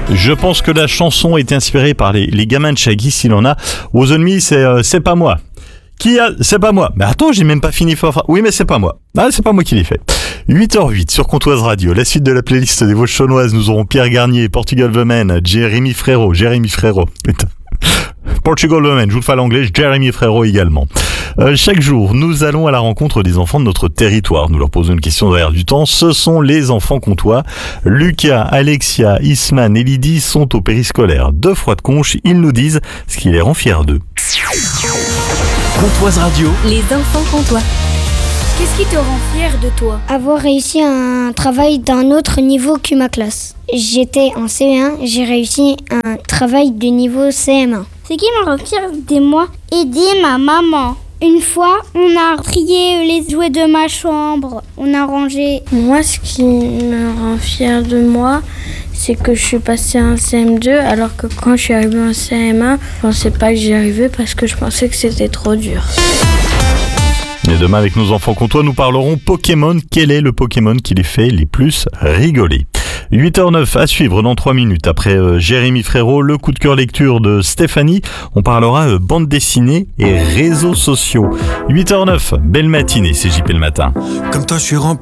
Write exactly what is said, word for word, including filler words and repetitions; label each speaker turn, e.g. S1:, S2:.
S1: Je pense que la chanson est inspirée par les, les gamins de Shaggy, s'il en a. Was on me, c'est, euh, c'est pas moi. Qui a... C'est pas moi. Mais attends, j'ai même pas fini fort. Oui, mais c'est pas moi. Ah, c'est pas moi qui l'ai fait. huit heures huit sur Comtoise Radio. La suite de la playlist des Vosges chaunoises, nous aurons Pierre Garnier, Portugal The Man, Jérémy Frérot, Jérémy Frérot. Putain. Portugal The Man, je vous le fais à l'anglais, Jérémy Frérot également. Euh, chaque jour, nous allons à la rencontre des enfants de notre territoire. Nous leur posons une question dans l'air du temps. Ce sont les enfants comtois. Lucas, Alexia, Isman et Lydie sont au périscolaire de Froide-Conche. Ils nous disent ce qui les rend fiers d'eux.
S2: Comtoise Radio.
S3: Les enfants comtois.
S4: Qu'est-ce qui te rend fier de toi?
S5: Avoir réussi un travail d'un autre niveau que ma classe. J'étais en C E un, j'ai réussi un travail de niveau C M un.
S6: Ce qui me rend fier de moi, aider ma maman. Une fois, on a trié les jouets de ma chambre, on a rangé.
S7: Moi, ce qui me rend fier de moi, c'est que je suis passée en C M deux, alors que quand je suis arrivée en C M un, je pensais pas que j'y arrivais parce que je pensais que c'était trop dur.
S1: Et demain, avec nos enfants comtois, nous parlerons Pokémon. Quel est le Pokémon qui les fait les plus rigoler? huit heures neuf à suivre dans trois minutes. Après euh, Jérémy Frérot, le coup de cœur lecture de Stéphanie, on parlera euh, bande dessinée et réseaux sociaux. huit heures neuf, belle matinée, c'est J P le matin.
S2: Comme toi, je suis rempli.